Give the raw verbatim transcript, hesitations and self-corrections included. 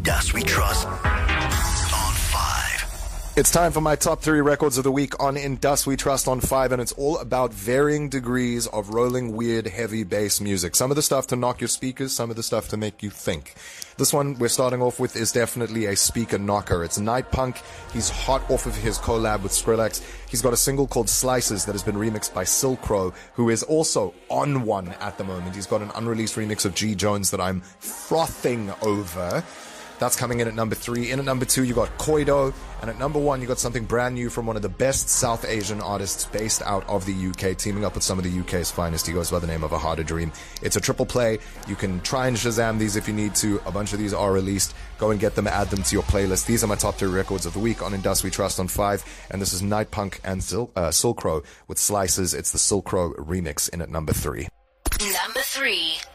Dust We Trust on five. It's time for my top three records of the week on In Dust We Trust on five, and it's all about varying degrees of rolling, weird, heavy bass music. Some of the stuff to knock your speakers, some of the stuff to make you think. This one we're starting off with is definitely a speaker knocker. It's Night Punk. He's hot off of his collab with Skrillex. He's got a single called Slices that has been remixed by Silk Crow, who is also on one at the moment. He's got an unreleased remix of G. Jones that I'm frothing over. That's coming in at number three. In at number two, you got Koido. And at number one, you got something brand new from one of the best South Asian artists based out of the U K, teaming up with some of the U K's finest. He goes by the name of A Harder Dream. It's a triple play. You can try and Shazam these if you need to. A bunch of these are released. Go and get them, add them to your playlist. These are my top three records of the week on In Dust We Trust on five. And this is Night Punk and Sil- uh, Silk Crow with Slices. It's the Silk Crow remix in at number three. Number three.